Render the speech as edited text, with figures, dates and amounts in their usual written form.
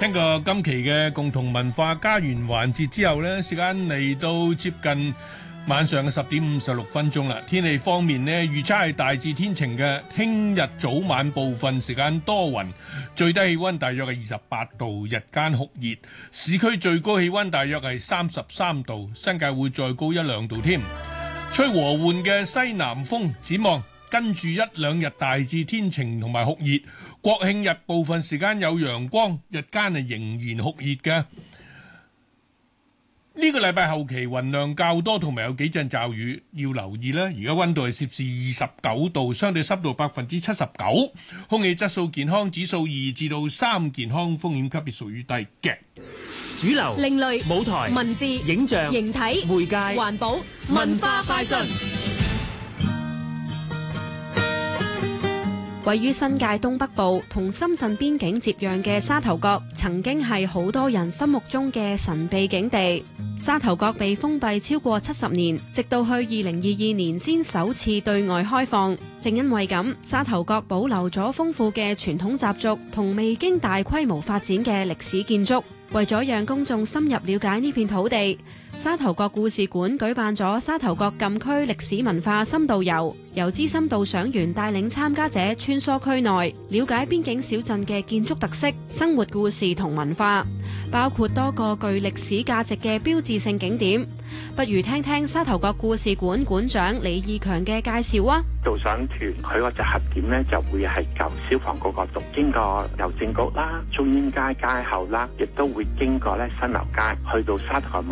聽過今期嘅共同文化家園環節之後呢，時間嚟到接近晚上嘅10:56啦。天氣方面呢，預測係大致天晴嘅，聽日早晚部分時間多雲，最低氣溫大約係28度，日間酷熱，市區最高氣溫大約係33度，新界會再高1-2度添。吹和緩嘅西南風，展望跟住1-2日大致天晴同埋酷熱，國慶日部分時間有陽光，日間係仍然酷熱嘅。呢個禮拜後期雲量較多，同埋有幾陣驟雨，要留意啦。而家溫度係攝氏29度，相對濕度79%，空氣質素健康指數2至3，健康風險級別屬於低嘅。 主流、 另類舞台、 文字、 影像、 形體、 媒介、 環保、文化快訊。位於新界東北部同深圳邊境接壤嘅沙頭角，曾經係好多人心目中嘅神秘景地。沙頭角被封閉超過70年，直到去2022年先首次對外開放。正因為咁，沙頭角保留咗豐富嘅傳統習俗同未經大規模發展嘅歷史建築。為咗讓公眾深入了解呢片土地，沙頭角故事館舉辦咗沙頭角禁區歷史文化深度遊，由資深導賞員帶領參加者穿梭區內，了解邊境小鎮嘅建築特色、生活故事同文化，包括多個具歷史價值嘅標誌性景點。不如聽聽沙頭角故事館館長李義強嘅介紹啊！ 導賞團佢個集合點呢，就會係舊消防局嗰度，經過郵政局啦、中英街街後啦，亦都會經過咧新樓街，去到沙頭角